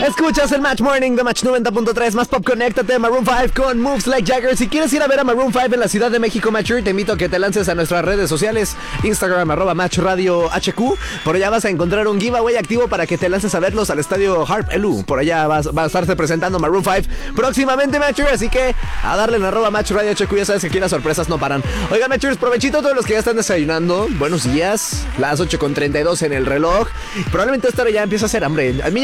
Escuchas el Match Morning de Match 90.3, más pop, conéctate, Maroon 5 con Moves Like Jagger. Si quieres ir a ver a Maroon 5 en la Ciudad de México, Matcher, te invito a que te lances a nuestras redes sociales, Instagram, @Match Radio HQ. Por allá vas a encontrar un giveaway activo para que te lances a verlos al estadio Harp Elu. Por allá va a estarse presentando Maroon 5 próximamente, Matcher, así que a darle en @Match Radio HQ, ya sabes que aquí las sorpresas no paran. Oigan, Matchers, provechito a todos los que ya están desayunando. Buenos días, las 8:32 en el reloj. Probablemente esta hora ya empieza a hacer hambre. A mí